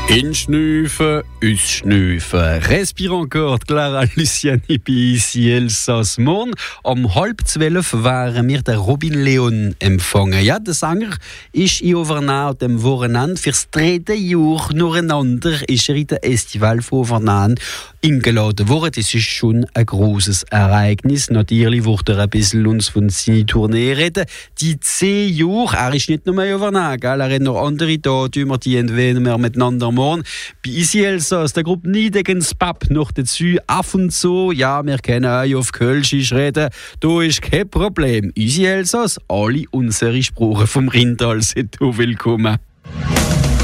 Inschnüfen, ausschnüfen. Respire encore, Clara Luciani bei ici Elsass. Morgen um 11:30 waren wir den Robin Leon empfangen. Ja, der Sänger ist in Overnaat dem Wochenende fürs 3. Jahr nacheinander ist er in der Festival von Overnaat eingeladen worden. Das ist schon ein grosses Ereignis. Natürlich wird er ein bisschen uns von seiner Tournee reden. Die 10 Jahre, er ist nicht nur mehr Overnaat, er hat noch andere da, die wir entweder wir miteinander morgen. Bei Isi Elsass, der Gruppe Niedegens Pub noch dazu, ab und zu, ja, wir können auch auf Kölschisch reden, da ist kein Problem. Isi Elsass, alle unsere Sprachen vom Rindtal sind willkommen.